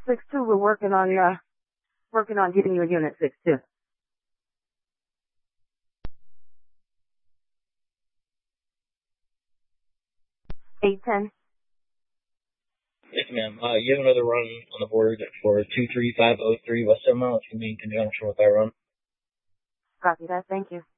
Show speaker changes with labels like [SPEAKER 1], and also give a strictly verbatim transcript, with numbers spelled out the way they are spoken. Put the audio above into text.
[SPEAKER 1] six two, we're working on your, working on getting your unit six two. eight ten.
[SPEAKER 2] Yes, ma'am. Uh, you have another run on the board for two three five oh three West Seven Mile. It's going to be in conjunction with our run.
[SPEAKER 1] Copy that. Thank you.